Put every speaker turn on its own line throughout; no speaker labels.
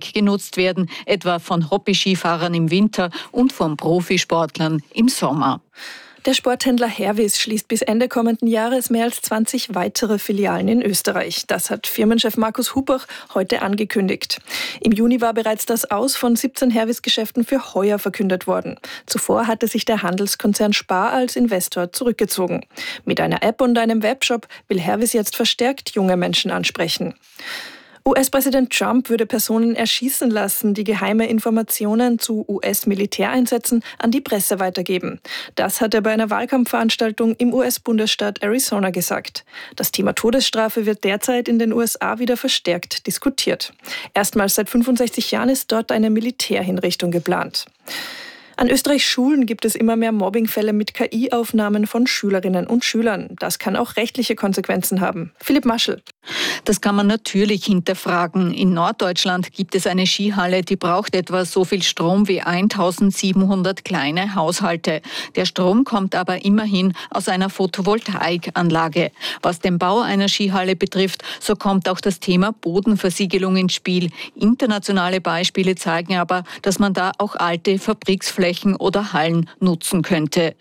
Zweck genutzt werden, etwa von Hobby-Skifahrern im Winter und von Profisportlern im Sommer.
Der Sporthändler Hervis schließt bis Ende kommenden Jahres mehr als 20 weitere Filialen in Österreich. Das hat Firmenchef Markus Hupach heute angekündigt. Im Juni war bereits das Aus von 17 Hervis-Geschäften für heuer verkündet worden. Zuvor hatte sich der Handelskonzern Spar als Investor zurückgezogen. Mit einer App und einem Webshop will Hervis jetzt verstärkt junge Menschen ansprechen. US-Präsident Trump würde Personen erschießen lassen, die geheime Informationen zu US-Militäreinsätzen an die Presse weitergeben. Das hat er bei einer Wahlkampfveranstaltung im US-Bundesstaat Arizona gesagt. Das Thema Todesstrafe wird derzeit in den USA wieder verstärkt diskutiert. Erstmals seit 65 Jahren ist dort eine Militärhinrichtung geplant. An Österreichs Schulen gibt es immer mehr Mobbingfälle mit KI-Aufnahmen von Schülerinnen und Schülern. Das kann auch rechtliche Konsequenzen haben. Philipp Maschel.
Das kann man natürlich hinterfragen. In Norddeutschland gibt es eine Skihalle, die braucht etwa so viel Strom wie 1700 kleine Haushalte. Der Strom kommt aber immerhin aus einer Photovoltaikanlage. Was den Bau einer Skihalle betrifft, so kommt auch das Thema Bodenversiegelung ins Spiel. Internationale Beispiele zeigen aber, dass man da auch alte Fabriksflächen oder Hallen nutzen könnte.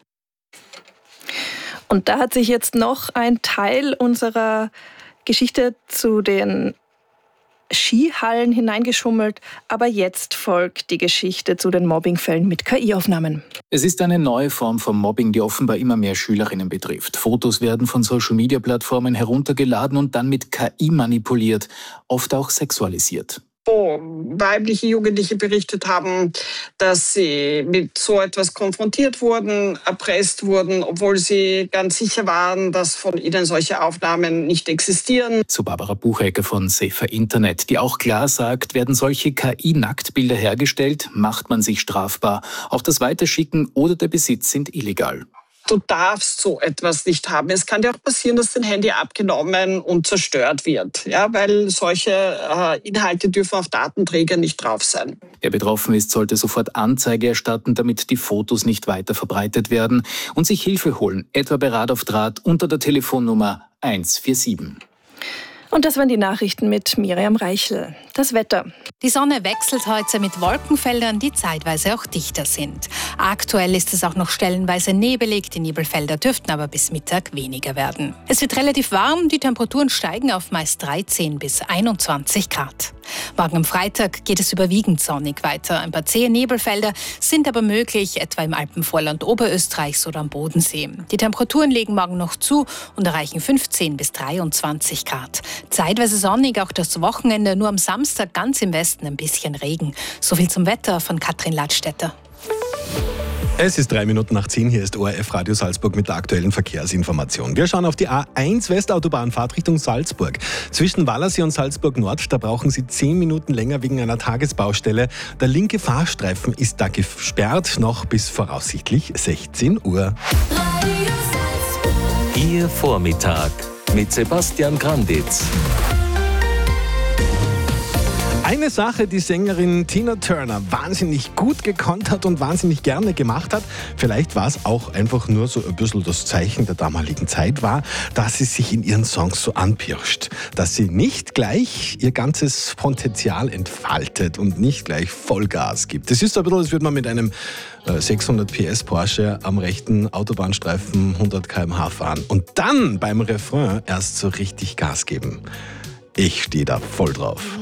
Und da hat sich jetzt noch ein Teil unserer Geschichte zu den Skihallen hineingeschummelt, aber jetzt folgt die Geschichte zu den Mobbingfällen mit KI-Aufnahmen.
Es ist eine neue Form von Mobbing, die offenbar immer mehr Schülerinnen betrifft. Fotos werden von Social-Media-Plattformen heruntergeladen und dann mit KI manipuliert, oft auch sexualisiert.
Wo weibliche Jugendliche berichtet haben, dass sie mit so etwas konfrontiert wurden, erpresst wurden, obwohl sie ganz sicher waren, dass von ihnen solche Aufnahmen nicht existieren.
Zu Barbara Buchecker von Safer Internet, die auch klar sagt, werden solche KI-Nacktbilder hergestellt, macht man sich strafbar. Auch das Weiterschicken oder der Besitz sind illegal.
Du darfst so etwas nicht haben. Es kann dir auch passieren, dass dein Handy abgenommen und zerstört wird, ja, weil solche Inhalte dürfen auf Datenträger nicht drauf sein.
Wer betroffen ist, sollte sofort Anzeige erstatten, damit die Fotos nicht weiter verbreitet werden und sich Hilfe holen, etwa bei Rat auf Draht unter der Telefonnummer 147.
Und das waren die Nachrichten mit Miriam Reichel. Das Wetter.
Die Sonne wechselt heute mit Wolkenfeldern, die zeitweise auch dichter sind. Aktuell ist es auch noch stellenweise nebelig. Die Nebelfelder dürften aber bis Mittag weniger werden. Es wird relativ warm. Die Temperaturen steigen auf meist 13 bis 21 Grad. Morgen am Freitag geht es überwiegend sonnig weiter. Ein paar zähe Nebelfelder sind aber möglich, etwa im Alpenvorland Oberösterreichs oder am Bodensee. Die Temperaturen legen morgen noch zu und erreichen 15 bis 23 Grad. Zeitweise sonnig, auch das Wochenende, nur am Samstag ganz im Westen ein bisschen Regen. So viel zum Wetter von Katrin Ladstätter.
Es ist 10:03. Hier ist ORF Radio Salzburg mit der aktuellen Verkehrsinformation. Wir schauen auf die A1 Westautobahn-Fahrt Richtung Salzburg. Zwischen Wallersee und Salzburg Nord, da brauchen Sie 10 Minuten länger wegen einer Tagesbaustelle. Der linke Fahrstreifen ist da gesperrt, noch bis voraussichtlich 16 Uhr.
Ihr Vormittag mit Sebastian Granditz.
Eine Sache, die Sängerin Tina Turner wahnsinnig gut gekonnt hat und wahnsinnig gerne gemacht hat, vielleicht war es auch einfach nur so ein bisschen das Zeichen der damaligen Zeit war, dass sie sich in ihren Songs so anpirscht. Dass sie nicht gleich ihr ganzes Potenzial entfaltet und nicht gleich Vollgas gibt. Das ist so ein bisschen, als würde man mit einem 600 PS Porsche am rechten Autobahnstreifen 100 km/h fahren und dann beim Refrain erst so richtig Gas geben. Ich stehe da voll drauf.